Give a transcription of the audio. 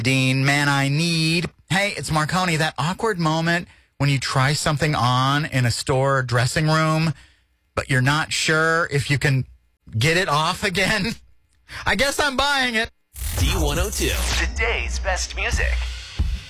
Dean, man, I need. Hey, it's Marconi. That awkward moment when you try something on in a store or dressing room, but you're not sure if you can get it off again. I guess I'm buying it. D102, today's best music.